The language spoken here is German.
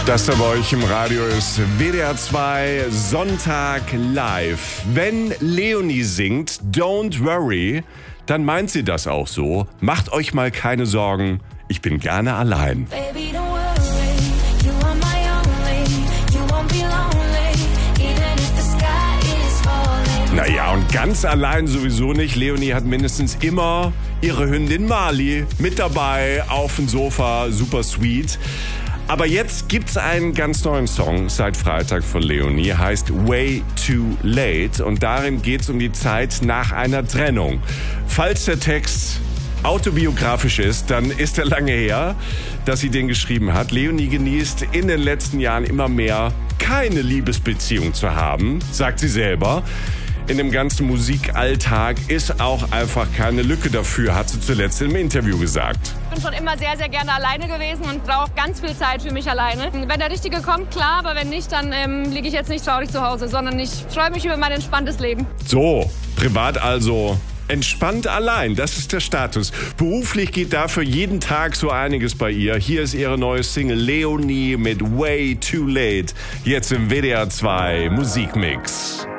Das da bei euch im Radio ist WDR 2 Sonntag live. Wenn Leonie singt Don't Worry, dann meint sie das auch so. Macht euch mal keine Sorgen, ich bin gerne allein. Baby, don't worry, you are my only, you won't be lonely, even if the sky is falling. Naja, und ganz allein sowieso nicht. Leonie hat mindestens immer ihre Hündin Marley mit dabei auf dem Sofa, super sweet. Aber jetzt gibt's einen ganz neuen Song seit Freitag von Leonie, heißt Way Too Late. Und darin geht's um die Zeit nach einer Trennung. Falls der Text autobiografisch ist, dann ist er lange her, dass sie den geschrieben hat. Leonie genießt in den letzten Jahren immer mehr, keine Liebesbeziehung zu haben, sagt sie selber. In dem ganzen Musikalltag ist auch einfach keine Lücke dafür, hat sie zuletzt im Interview gesagt. Ich bin schon immer sehr, sehr gerne alleine gewesen und brauche ganz viel Zeit für mich alleine. Wenn der Richtige kommt, klar, aber wenn nicht, dann liege ich jetzt nicht traurig zu Hause, sondern ich freue mich über mein entspanntes Leben. So, privat also entspannt allein, das ist der Status. Beruflich geht dafür jeden Tag so einiges bei ihr. Hier ist ihre neue Single Leonie mit Way Too Late, jetzt im WDR 2 Musikmix.